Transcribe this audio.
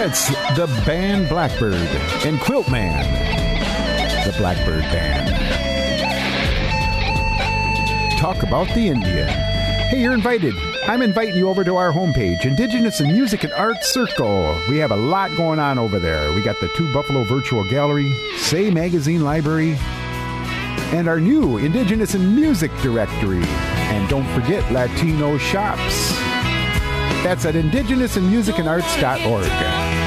It's the band Blackbird and Quiltman, the Blackbird Band. Talk about the Indian. Hey, you're invited. I'm inviting you over to our homepage, Indigenous in Music and Arts Circle. We have a lot going on over there. We got the 2 Buffalo Virtual Gallery, Say Magazine Library, and our new Indigenous in Music Directory. And don't forget Latino Shops. That's at indigenousinmusicandarts.org.